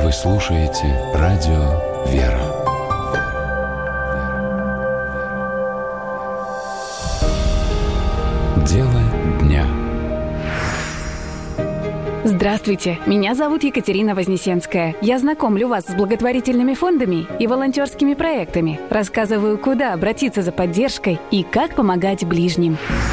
Вы слушаете радио «Вера». Дело дня. Здравствуйте, меня зовут Екатерина Вознесенская. Я знакомлю вас с благотворительными фондами и волонтерскими проектами. Рассказываю, куда обратиться за поддержкой и как помогать ближним.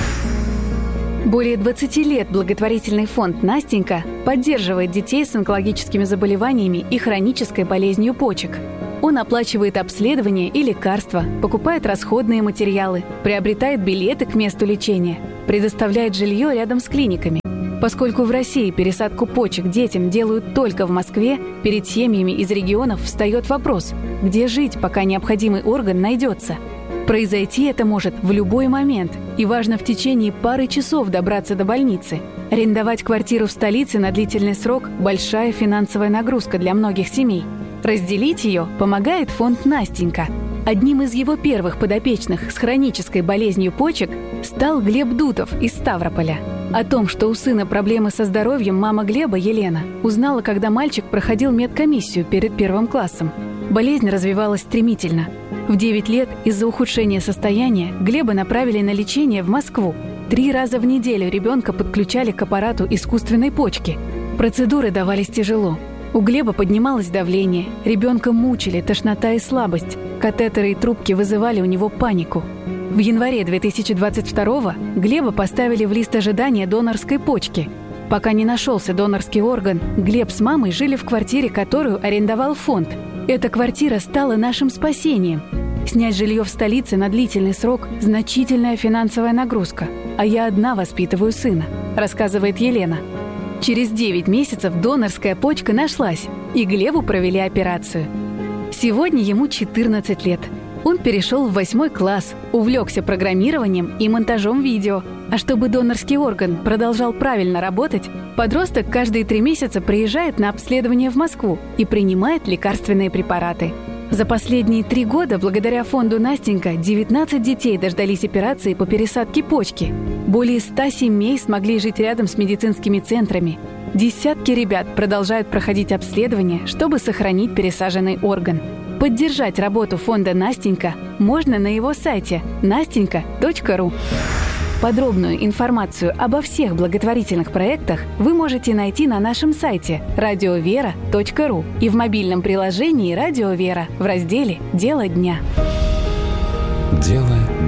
Более 20 лет благотворительный фонд «Настенька» поддерживает детей с онкологическими заболеваниями и хронической болезнью почек. Он оплачивает обследования и лекарства, покупает расходные материалы, приобретает билеты к месту лечения, предоставляет жилье рядом с клиниками. Поскольку в России пересадку почек детям делают только в Москве, перед семьями из регионов встает вопрос, где жить, пока необходимый орган найдется. Произойти это может в любой момент, и важно в течение пары часов добраться до больницы. Арендовать квартиру в столице на длительный срок – большая финансовая нагрузка для многих семей. Разделить ее помогает фонд «Настенька». Одним из его первых подопечных с хронической болезнью почек стал Глеб Дутов из Ставрополя. О том, что у сына проблемы со здоровьем, мама Глеба, Елена, узнала, когда мальчик проходил медкомиссию перед 1 классом. Болезнь развивалась стремительно. В 9 лет из-за ухудшения состояния Глеба направили на лечение в Москву. 3 раза в неделю ребенка подключали к аппарату искусственной почки. Процедуры давались тяжело. У Глеба поднималось давление, ребенка мучили тошнота и слабость. Катетеры и трубки вызывали у него панику. В январе 2022-го Глеба поставили в лист ожидания донорской почки. Пока не нашелся донорский орган, Глеб с мамой жили в квартире, которую арендовал фонд. Эта квартира стала нашим спасением. Снять жилье в столице на длительный срок – значительная финансовая нагрузка. А я одна воспитываю сына, рассказывает Елена. Через 9 месяцев донорская почка нашлась, и Глебу провели операцию. Сегодня ему 14 лет. Он перешел в 8 класс, увлекся программированием и монтажом видео. А чтобы донорский орган продолжал правильно работать, подросток каждые 3 месяца приезжает на обследование в Москву и принимает лекарственные препараты. За последние 3 года, благодаря фонду «Настенька», 19 детей дождались операции по пересадке почки. Более 100 семей смогли жить рядом с медицинскими центрами. Десятки ребят продолжают проходить обследования, чтобы сохранить пересаженный орган. Поддержать работу фонда «Настенька» можно на его сайте nastenьka.ru. Подробную информацию обо всех благотворительных проектах вы можете найти на нашем сайте radiovera.ru и в мобильном приложении «Радио Вера» в разделе «Дело дня». Дело